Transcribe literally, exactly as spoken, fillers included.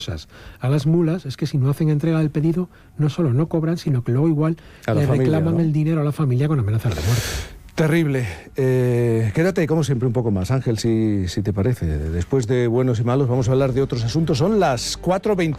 a las mulas es que si no hacen entrega del pedido, no solo no cobran, sino que luego igual le familia, reclaman, ¿no?, el dinero a la familia con amenazas de muerte. Terrible. Eh, quédate, como siempre, un poco más, Ángel, si, si te parece. Después de buenos y malos, vamos a hablar de otros asuntos. Son las cuatro veinte.